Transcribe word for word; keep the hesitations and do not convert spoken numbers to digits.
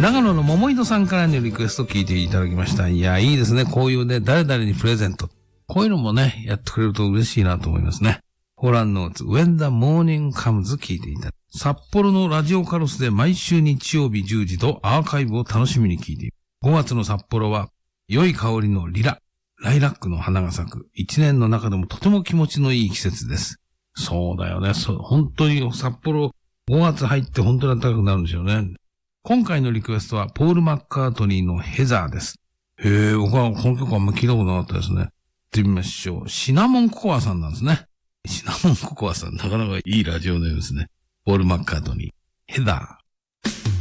長野の桃井戸さんからのリクエスト聞いていただきました。いや、いいですね。こういうね、誰々にプレゼント。こういうのもね、やってくれると嬉しいなと思いますね。ホランノーツ、When the Morning Comes 聞いていただく。札幌のラジオカロスで毎週日曜日じゅうじとアーカイブを楽しみに聞いている。ごがつの札幌は、良い香りのリラ、ライラックの花が咲く。一年の中でもとても気持ちのいい季節です。そうだよね。そう、本当に札幌、ごがつ入って本当に暖かくなるんですよね。今回のリクエストは、ポール・マッカートニーのヘザーです。へえ、僕はこの曲あんま聞いたことなかったですね。行ってみましょう。シナモンココアさんなんですね。シナモンココアさん、なかなかいいラジオネームですね。ポール・マッカートニー、ヘザー。